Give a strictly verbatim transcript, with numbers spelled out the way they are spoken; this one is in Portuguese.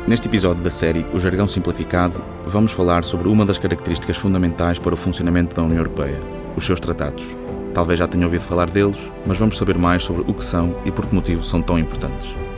Neste episódio da série O Jargão Simplificado, vamos falar sobre uma das características fundamentais para o funcionamento da União Europeia, os seus tratados. Talvez já tenham ouvido falar deles, mas vamos saber mais sobre o que são e por que motivo são tão importantes.